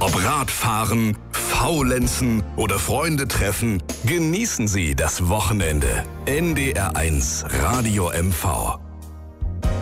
Ob Radfahren, Faulenzen oder Freunde treffen, genießen Sie das Wochenende. NDR1 Radio MV.